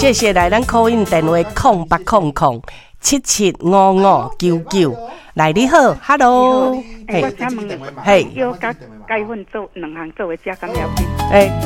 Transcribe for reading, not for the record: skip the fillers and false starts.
谢谢来咱call in电话0800775599。来，你好 ，Hello， 我想问， 嘿， 药甲钙粉做两项做的，这敢要紧？